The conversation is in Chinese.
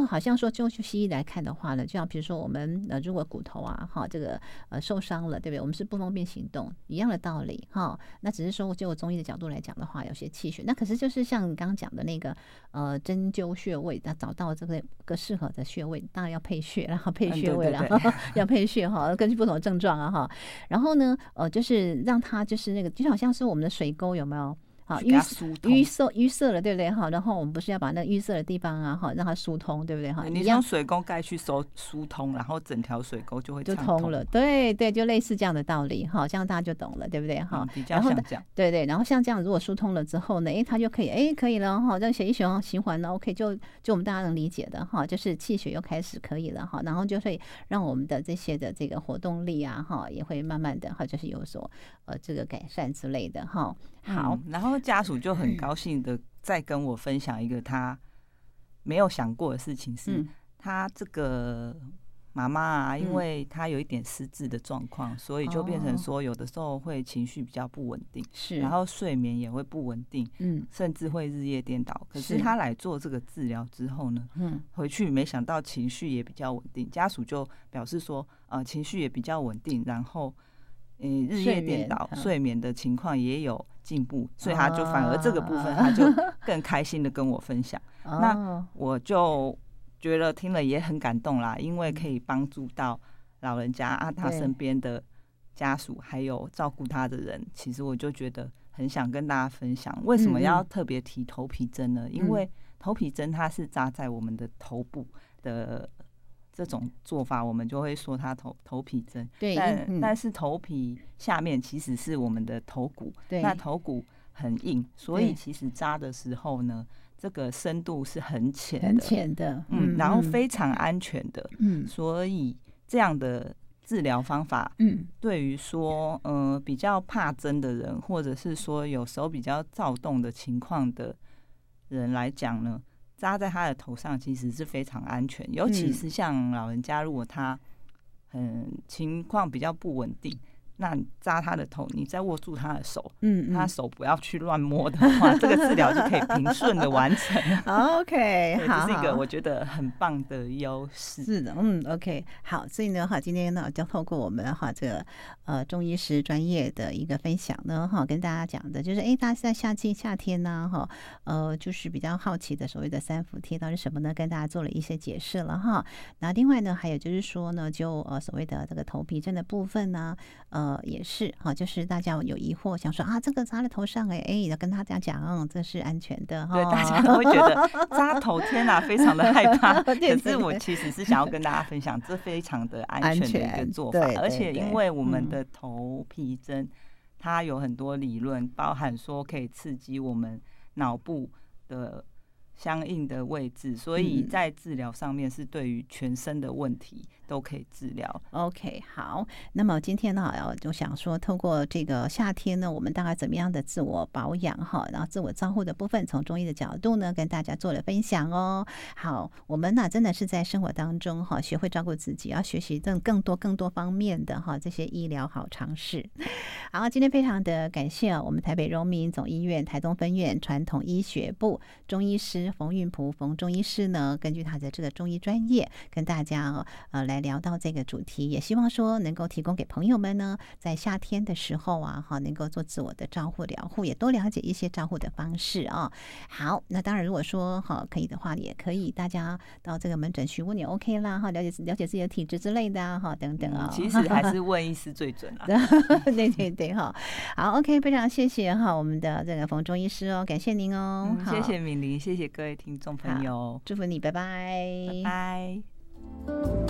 好像说就西医来看的话呢，就像比如说我们如果骨头啊这个受伤了，对不对？我们是不方便行动，一样的道理那只是说就中医的角度来讲的话，有些气血，那可是就是像你刚刚讲的那个针灸穴位，那找到这个适合的穴位，当然要配穴，然后配穴位了，要配穴根据不同的症状啊然后呢就是让它就是那个就好像是我们的水沟有没有？淤塞了，对不对？然后我们不是要把那个淤塞的地方啊，让它疏通，对不对？ 你用水沟盖去疏通，然后整条水沟就会通了。对对，就类似这样的道理这样大家就懂了，对不对？ 比较像这样。 对对，然后像这样，如果疏通了之后呢，它就可以可以了让血液循环呢 OK， 就我们大家能理解的就是气血又开始可以了然后就会让我们的这些的这个活动力啊也会慢慢的就是有所这个改善之类的好。 然后家属就很高兴的再跟我分享一个他没有想过的事情是，他这个妈妈啊，因为他有一点失智的状况，所以就变成说有的时候会情绪比较不稳定，然后睡眠也会不稳定，甚至会日夜颠倒。可是他来做这个治疗之后呢，回去没想到情绪也比较稳定，家属就表示说情绪也比较稳定，然后日夜颠倒睡眠的情况也有进步，所以他就反而这个部分他就更开心的跟我分享那我就觉得听了也很感动啦，因为可以帮助到老人家他身边的家属还有照顾他的人，其实我就觉得很想跟大家分享。为什么要特别提头皮针呢？因为头皮针它是扎在我们的头部的这种做法，我们就会说它头皮针。 对， 但是头皮下面其实是我们的头骨，那头骨很硬，所以其实扎的时候呢，这个深度是很浅的，然后非常安全的，所以这样的治疗方法，对于说比较怕针的人，或者是说有时候比较躁动的情况的人来讲呢，扎在他的头上其实是非常安全，尤其是像老人家，如果他情况比较不稳定，那你扎他的头，你再握住他的手，他手不要去乱摸的话，这个治疗就可以平顺的完成。 OK， 好， 这是一个我觉得很棒的优势。 是的，OK， 好，所以呢，今天呢，就透过我们这个中医师专业的一个分享呢，跟大家讲的就是，大家在夏天呢，就是比较好奇的所谓的三伏贴到底是什么呢？跟大家做了一些解释了哈。那另外呢，还有就是说呢，就所谓的这个头皮针的部分呢，也是就是大家有疑惑，想说这个扎在头上要跟他这样讲，这是安全的对，大家都会觉得扎头天哪，非常的害怕。可是我其实是想要跟大家分享，这非常的安全的一个做法，而且因为我们的头皮针，它有很多理论，包含说可以刺激我们脑部的相应的位置，所以在治疗上面是对于全身的问题都可以治疗。 OK， 好，那么今天呢，就想说透过这个夏天呢，我们大概怎么样的自我保养然后自我照护的部分，从中医的角度呢，跟大家做了分享哦。好，我们呢真的是在生活当中学会照顾自己，要学习更多方面的这些医疗好常识。好，今天非常的感谢我们台北荣民总医院台东分院传统医学部中医师冯运璞冯中医师呢，根据他的这个中医专业，跟大家来聊到这个主题，也希望说能够提供给朋友们呢，在夏天的时候能够做自我的照护疗护，也多了解一些照护的方式好，那当然如果说可以的话，也可以大家到这个门诊询问也 OK 啦了解自己的体质之类的等等其实还是问医师最准啦。 对好 OK， 非常谢谢我们的这个冯中医师感谢您谢谢敏玲，谢谢各位听众朋友， 祝福你，拜拜， 拜拜。